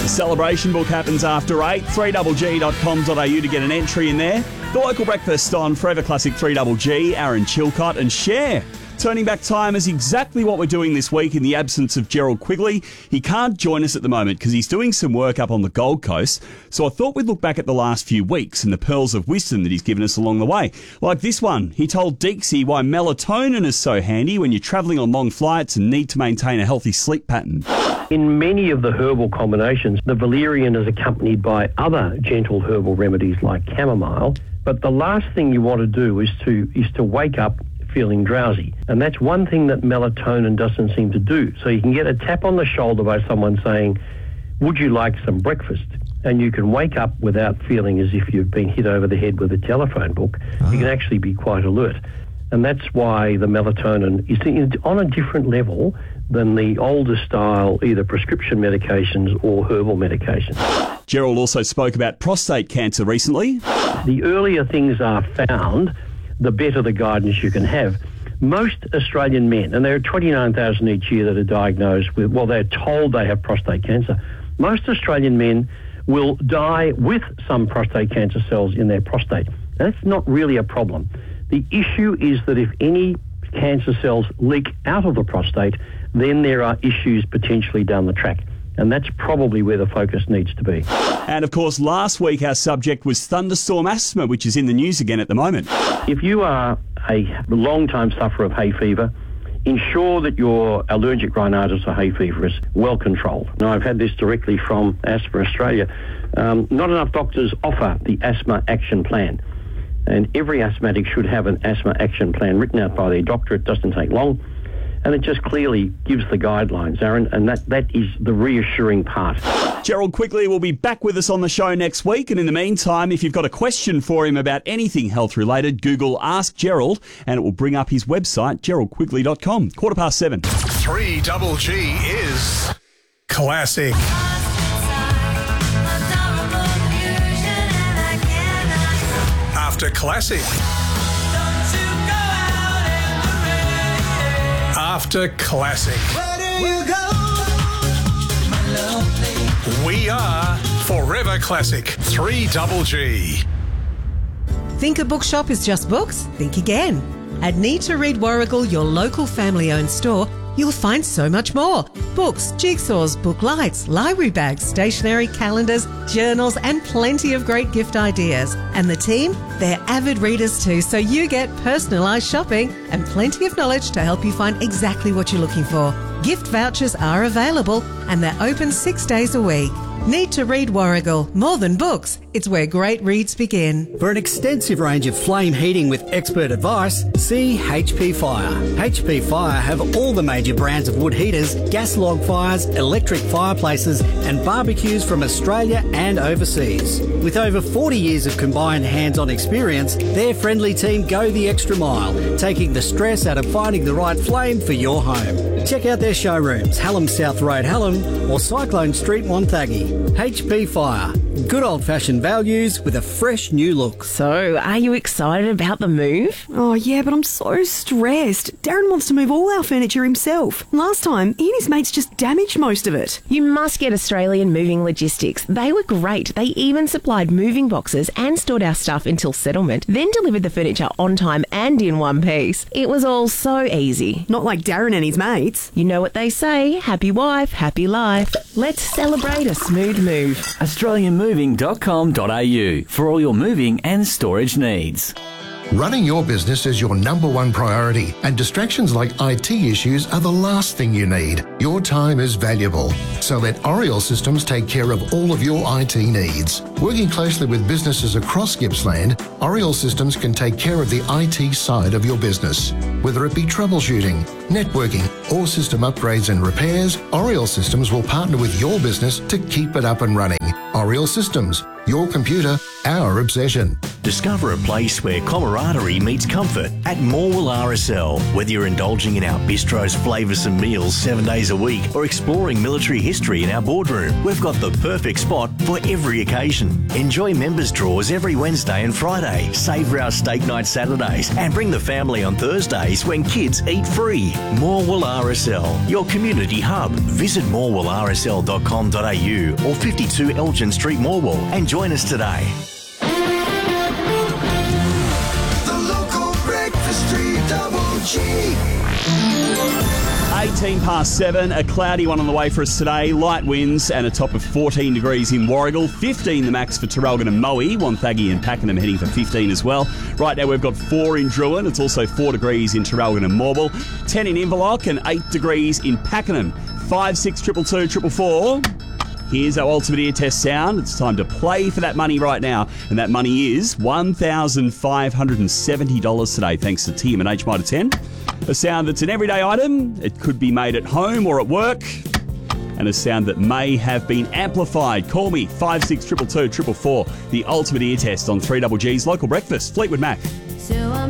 The celebration book happens after 8. 3GG.com.au to get an entry in there. The local breakfast on Forever Classic 3GG, Aaron Chilcott and Cher. Turning Back Time is exactly what we're doing this week in the absence of Gerald Quigley. He can't join us at the moment because he's doing some work up on the Gold Coast. So I thought we'd look back at the last few weeks and the pearls of wisdom that he's given us along the way. Like this one, he told Deeksy why melatonin is so handy when you're travelling on long flights and need to maintain a healthy sleep pattern. In many of the herbal combinations, the valerian is accompanied by other gentle herbal remedies like chamomile. But the last thing you want to do is to wake up feeling drowsy. And that's one thing that melatonin doesn't seem to do. So you can get a tap on the shoulder by someone saying, would you like some breakfast? And you can wake up without feeling as if you've been hit over the head with a telephone book. You can actually be quite alert. And that's why the melatonin is on a different level than the older style, either prescription medications or herbal medications. Gerald also spoke about prostate cancer recently. The earlier things are found, the better the guidance you can have. Most Australian men, and there are 29,000 each year that are diagnosed with, well, they're told they have prostate cancer. Most Australian men will die with some prostate cancer cells in their prostate. That's not really a problem. The issue is that if any cancer cells leak out of the prostate, then there are issues potentially down the track. And that's probably where the focus needs to be. And of course, last week our subject was thunderstorm asthma, which is in the news again at the moment. If you are a long-time sufferer of hay fever, ensure that your allergic rhinitis or hay fever is well controlled. Now, I've had this directly from Asthma Australia. Not enough doctors offer the asthma action plan. And every asthmatic should have an asthma action plan written out by their doctor. It doesn't take long. And it just clearly gives the guidelines, Aaron, and that is the reassuring part. Gerald Quigley will be back with us on the show next week. And in the meantime, if you've got a question for him about anything health-related, Google Ask Gerald, and it will bring up his website, geraldquigley.com. 7:15. 3GG is classic. After classic. After classic. We are Forever Classic 3GG. Think a bookshop is just books? Think again. At Need to Read Warragul, your local family-owned store, you'll find so much more. Books, jigsaws, book lights, library bags, stationery, calendars, journals, and plenty of great gift ideas. And the team, they're avid readers too, so you get personalised shopping and plenty of knowledge to help you find exactly what you're looking for. Gift vouchers are available and they're open 6 days a week. Need to Read Warragul. More than books, it's where great reads begin. For an extensive range of flame heating with expert advice, see HP Fire. HP Fire have all the major brands of wood heaters, gas log fires, electric fireplaces and barbecues from Australia and overseas. With over 40 years of combined hands-on experience, their friendly team go the extra mile, taking the stress out of finding the right flame for your home. Check out their showrooms, Hallam South Road, Hallam, or Cyclone Street, Wonthaggi. HP Fire. Good old-fashioned values with a fresh new look. So, are you excited about the move? Oh, yeah, but I'm so stressed. Darren wants to move all our furniture himself. Last time, he and his mates just damaged most of it. You must get Australian Moving Logistics. They were great. They even supplied moving boxes and stored our stuff until settlement, then delivered the furniture on time and in one piece. It was all so easy. Not like Darren and his mates. You know what they say, happy wife, happy life. Let's celebrate a smooth move. AustralianMoving.com.au for all your moving and storage needs. Running your business is your number one priority, and distractions like IT issues are the last thing you need. Your time is valuable, so let Oriel Systems take care of all of your IT needs. Working closely with businesses across Gippsland, Oriel Systems can take care of the IT side of your business. Whether it be troubleshooting, networking, or system upgrades and repairs, Oriel Systems will partner with your business to keep it up and running. Oriel Systems, Your computer, our obsession. Discover a place where camaraderie meets comfort at Morwell RSL. Whether you're indulging in our bistro's flavoursome meals 7 days a week or exploring military history in our boardroom, we've got the perfect spot for every occasion. Enjoy members' draws every Wednesday and Friday, savour our steak night Saturdays and bring the family on Thursdays when kids eat free. Morwell RSL, your community hub. Visit morwellrsl.com.au or 52 Elgin Street, Morwell and join us today. 18 past 7, a cloudy one on the way for us today. Light winds and a top of 14 degrees in Warragul. 15 the max for Traralgon and Moe. Wonthaggi and Pakenham heading for 15 as well. Right now we've got 4 in Druin. It's also 4 degrees in Traralgon and Morwell. 10 in Inverloch and 8 degrees in Pakenham. 5 6 222 444. Here's our Ultimate Ear Test sound. It's time to play for that money right now. And that money is $1,570 today, thanks to TM and H Mitre 10. A sound that's an everyday item. It could be made at home or at work. And a sound that may have been amplified. Call me, 5 6 222 444. The Ultimate Ear Test on 3GG's Local Breakfast. Fleetwood Mac.